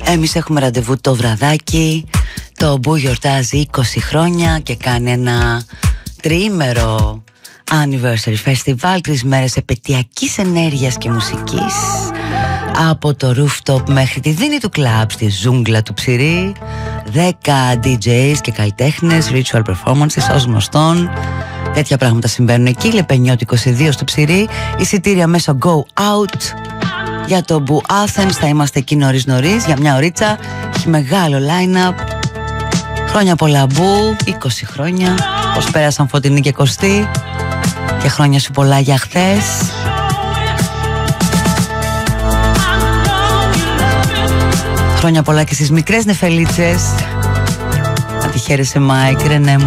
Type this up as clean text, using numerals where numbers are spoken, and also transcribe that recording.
Εμείς έχουμε ραντεβού το βραδάκι. Το Μπου γιορτάζει 20 χρόνια και κάνει ένα τριήμερο anniversary festival, 3 μέρες επετειακής ενέργειας και μουσικής, από το rooftop μέχρι τη δίνη του κλαμπ στη ζούγκλα του Ψηρή. 10 DJs και καλλιτέχνες, ritual performances ως γνωστόν. Τέτοια πράγματα συμβαίνουν εκεί. Λεπενιώτη 22 στο Ψηρή. Εισιτήρια μέσω Go Out. Για το Boo Athens θα είμαστε εκεί νωρίς για μια ωρίτσα. Έχει μεγάλο line-up. Χρόνια πολλά Boo, 20 χρόνια. Πώς πέρασαν Φωτεινή και Κωστή. Και χρόνια σου πολλά για χθες. Χρόνια πολλά και στις μικρές νεφελίτσες. Να τη χαίρεσαι Μάικ, Ρενέ μου.